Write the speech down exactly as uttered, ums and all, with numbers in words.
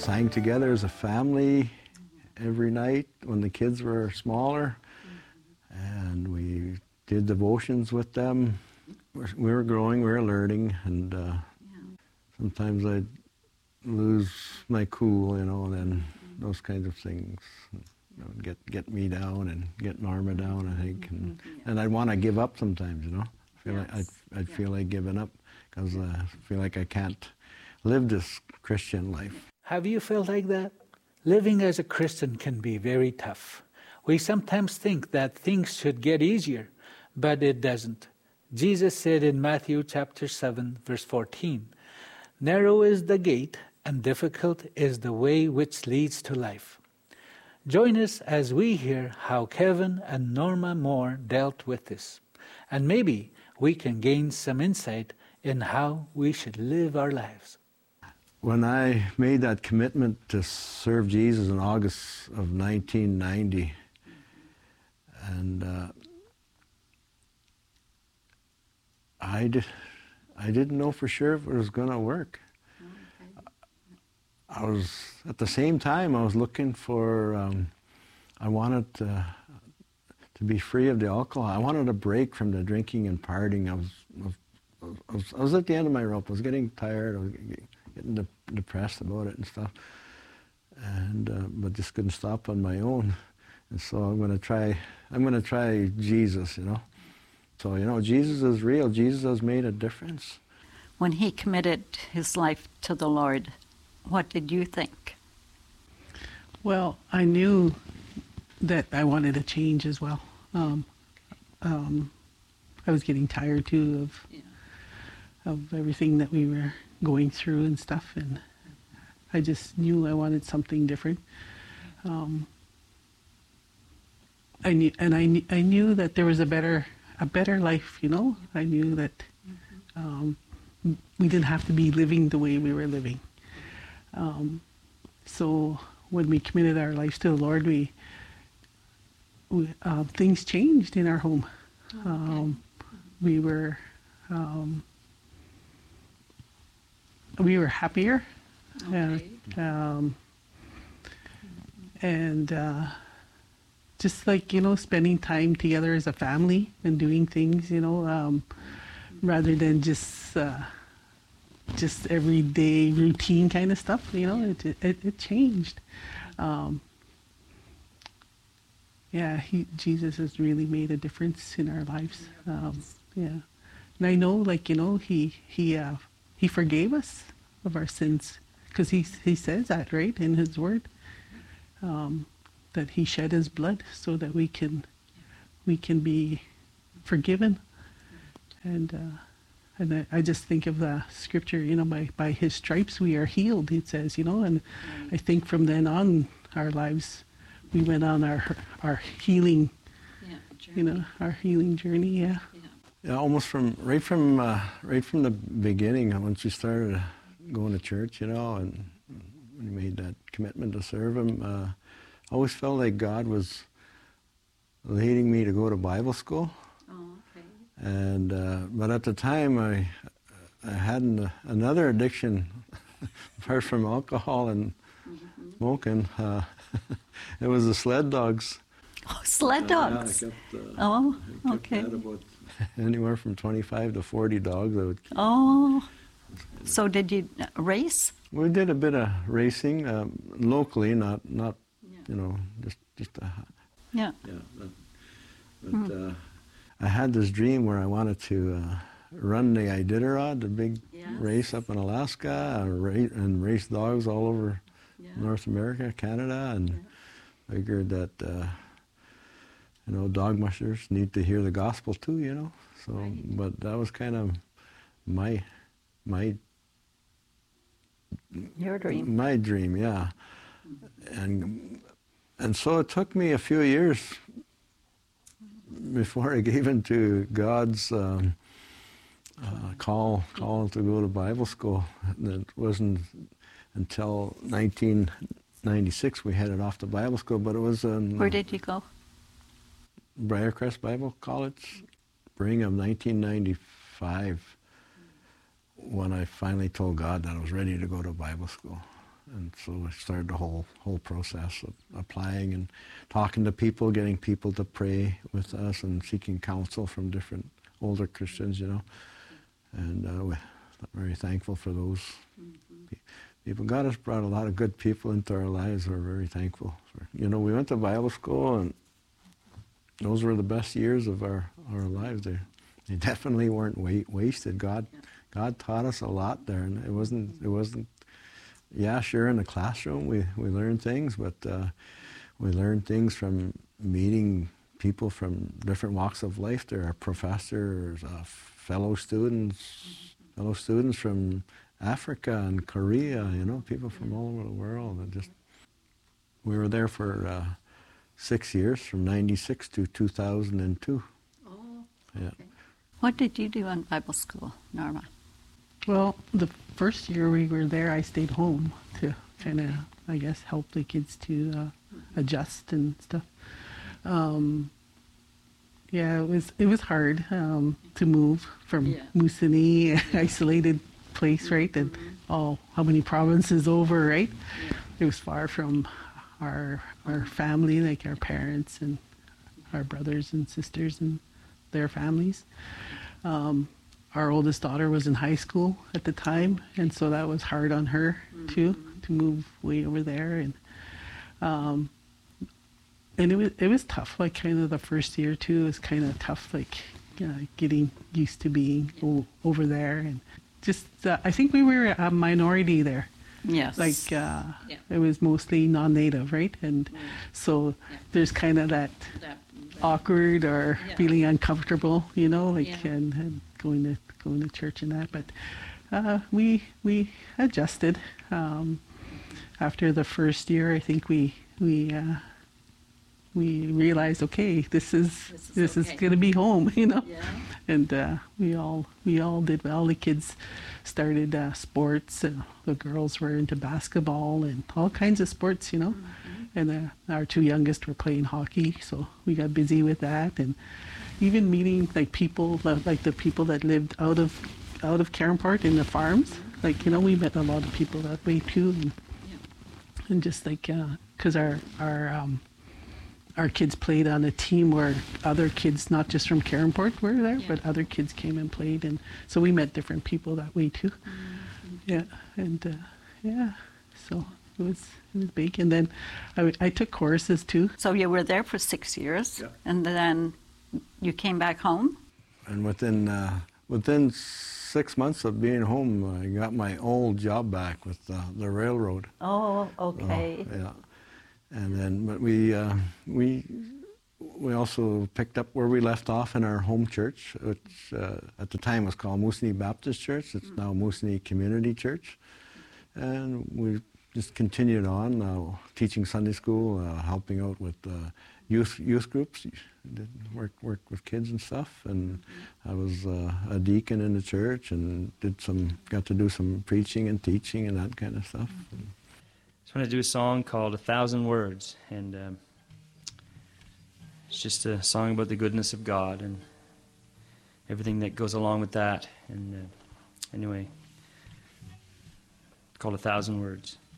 sang together as a family every night when the kids were smaller, and we did devotions with them. We were growing, we were learning, and uh, sometimes I'd lose my cool, you know, and then those kinds of things, you know, get get me down and get Norma down, I think, and and I'd want to give up sometimes, you know. I feel like I'd, I'd feel like giving up because uh, I feel like I can't live this Christian life. Have you felt like that? Living as a Christian can be very tough. We sometimes think that things should get easier, but it doesn't. Jesus said in Matthew chapter seven, verse fourteen, "Narrow is the gate, and difficult is the way which leads to life." Join us as we hear how Kevin and Norma Moore dealt with this, and maybe we can gain some insight in how we should live our lives. When I made that commitment to serve Jesus in August of nineteen ninety, and uh, I, did, I didn't know for sure if it was going to work. Okay. I was, at the same time, I was looking for, um, I wanted to, to be free of the alcohol. I wanted a break from the drinking and partying. I was, I was, I was at the end of my rope. I was getting tired. I was getting de depressed about it and stuff, and uh, but just couldn't stop on my own. And so I'm going to try. I'm going to try Jesus, you know. So you know, Jesus is real. Jesus has made a difference. When he committed his life to the Lord, what did you think? Well, I knew that I wanted to change as well. Um, um, I was getting tired too of yeah. of everything that we were going through and stuff, and I just knew I wanted something different. Um, I knew, and I knew, I knew that there was a better, a better life. You know, I knew that um, we didn't have to be living the way we were living. Um, so when we committed our lives to the Lord, we, we uh, things changed in our home. Okay. Um, we were. Um, We were happier, okay. uh, um, and uh, just like, you know, spending time together as a family and doing things, you know, um, rather than just uh, just everyday routine kind of stuff, you know, it it, it changed. Um, yeah, he, Jesus has really made a difference in our lives. Um, yeah, and I know, like, you know, he he. Uh, He forgave us of our sins, because he he says that, right, in his word, um, that he shed his blood so that we can we can be forgiven. And uh, and I, I just think of the scripture, you know, by by his stripes we are healed, it says, you know, and I think from then on our lives we went on our our healing, yeah, you know, our healing journey, yeah. Yeah, almost from right from uh, right from the beginning. Once we started going to church, you know, and when we made that commitment to serve Him, uh, I always felt like God was leading me to go to Bible school. Oh, okay. And uh, but at the time, I I had an, another addiction apart from alcohol and mm-hmm. smoking. Uh, it was the sled dogs. Oh, sled dogs. Uh, yeah, I kept, uh, oh, I kept okay. that about anywhere from twenty-five to forty dogs I would keep. Oh, so did you race? We did a bit of racing um, locally, not not yeah. you know just just a, yeah. Yeah, but, but mm. uh, I had this dream where I wanted to uh, run the Iditarod, the big yes. race up in Alaska, and race, and race dogs all over yeah. North America, Canada, and yeah. figured that. Uh, You know, dog mushers need to hear the gospel too, you know. So, right. But that was kind of my, my, your dream. My dream, yeah. And and so it took me a few years before I gave in to God's um, uh, call call to go to Bible school. It wasn't until nineteen ninety-six we headed off to Bible school, but it was. Um, Where did you go? Briarcrest Bible College, spring of nineteen ninety-five, when I finally told God that I was ready to go to Bible school. and so I started the whole whole process of applying and talking to people, getting people to pray with us, and seeking counsel from different older Christians, you know. And uh, we're very thankful for those mm-hmm. people. God has brought a lot of good people into our lives. We're very thankful for. You know, we went to Bible school, and those were the best years of our, our lives. They, they definitely weren't wa- wasted. God, yeah. God taught us a lot there, and it wasn't. It wasn't. Yeah, sure. In the classroom, we, we learned things, but uh, we learned things from meeting people from different walks of life. There are professors, uh, fellow students, mm-hmm. fellow students from Africa and Korea. You know, people from all over the world. And just we were there for uh, six years, from ninety-six to two thousand two. Oh. Yeah. Okay. What did you do in Bible school, Norma? Well, the first year we were there, I stayed home to kind of, I guess, help the kids to uh, adjust and stuff. Um, yeah, it was it was hard um, to move from yeah. Moosonee, isolated place, right, and oh, how many provinces over, right? Yeah. It was far from our our family, like our parents and our brothers and sisters and their families. Um, Our oldest daughter was in high school at the time, and so that was hard on her too, to move way over there. And um, and it was it was tough. Like kind of the first year too was kind of tough, like uh, getting used to being o- over there, and just uh, I think we were a minority there. Yes. Like uh, yeah. It was mostly non-native, right? And mm. so yeah. there's kind of that, that, that awkward or yeah. feeling uncomfortable, you know, like yeah. and, and going to going to church and that. But uh, we we adjusted um, after the first year. I think we we uh, we realized, okay, this is this is, this okay. is going to be home, you know. Yeah. And uh, we all we all did well. The kids started uh, sports, and the girls were into basketball and all kinds of sports, you know. Mm-hmm. And uh, our two youngest were playing hockey, so we got busy with that. And even meeting like people, like the people that lived out of out of Caronport in the farms. Mm-hmm. Like, you know, we met a lot of people that way too, and, yeah. and just like because uh, our our um, our kids played on a team where other kids, not just from Caronport, were there, yeah. but other kids came and played, and so we met different people that way too. Mm-hmm. Yeah, and uh, yeah, so it was it was big. And then I, I took courses too. So you were there for six years, yeah. and then you came back home. And within uh, within six months of being home, I got my old job back with uh, the railroad. Oh, okay. Uh, yeah. And then, but we uh, we we also picked up where we left off in our home church, which uh, at the time was called Moosonee Baptist Church. It's now Moosonee Community Church, and we just continued on, uh, teaching Sunday school, uh, helping out with uh, youth youth groups, did work work with kids and stuff. And I was uh, a deacon in the church, and did some got to do some preaching and teaching and that kind of stuff. And I want to do a song called A Thousand Words, and um, it's just a song about the goodness of God and everything that goes along with that. And uh, anyway, it's called A Thousand Words.